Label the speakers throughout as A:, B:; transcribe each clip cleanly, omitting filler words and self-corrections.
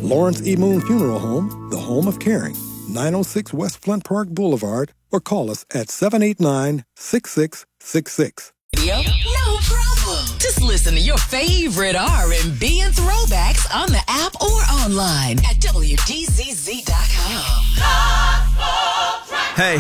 A: Lawrence E. Moon Funeral Home, the home of caring. 906 West Flint Park Boulevard, or call us at 789-6666.
B: No problem. Just listen to your favorite R&B and throwbacks on the app or online at WDZZ.com.
C: Hey.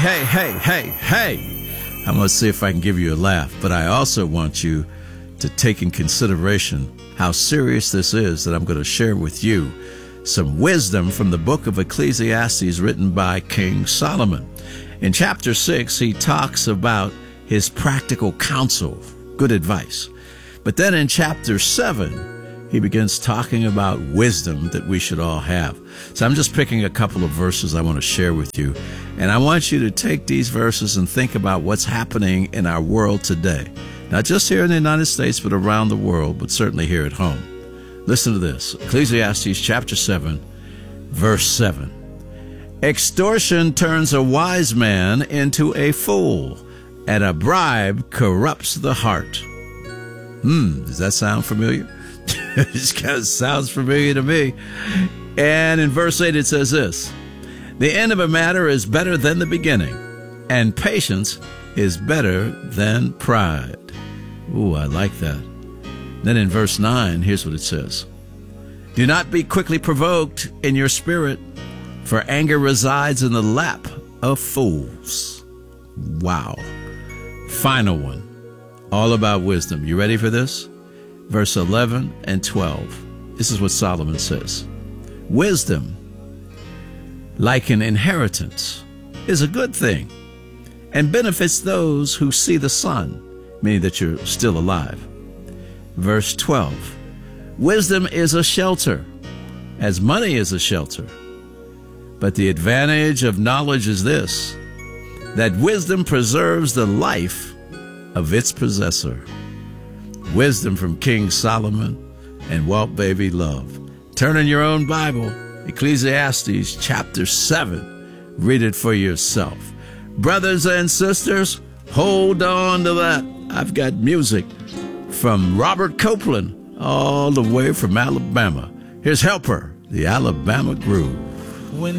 C: I'm going to see if I can give you a laugh, but I also want you to take in consideration how serious this is that I'm going to share with you some wisdom from the book of Ecclesiastes written by King Solomon. In chapter 6, he talks about his practical counsel, good advice. But then in chapter 7, he begins talking about wisdom that we should all have. So I'm just picking a couple of verses I want to share with you. And I want you to take these verses and think about what's happening in our world today. Not just here in the United States, but around the world, but certainly here at home. Listen to this. Ecclesiastes chapter 7, verse 7. Extortion turns a wise man into a fool, and a bribe corrupts the heart. Does that sound familiar? It kind of sounds familiar to me. And in verse 8 it says this: the end of a matter is better than the beginning, and patience is better than pride. Ooh, I like that. Then in verse 9, here's what it says: do not be quickly provoked in your spirit, for anger resides in the lap of fools. Wow. Final one, all about wisdom. You ready for this? Verse 11 and 12. This is what Solomon says: wisdom, like an inheritance, is a good thing and benefits those who see the sun, meaning that you're still alive. Verse 12, wisdom is a shelter, as money is a shelter. But the advantage of knowledge is this, that wisdom preserves the life of its possessor. Wisdom from King Solomon and Walt Baby Love. Turn in your own Bible, Ecclesiastes chapter 7. Read it for yourself. Brothers and sisters, hold on to that. I've got music from Robert Copeland, all the way from Alabama. Here's Helper, the Alabama Groove.
D: When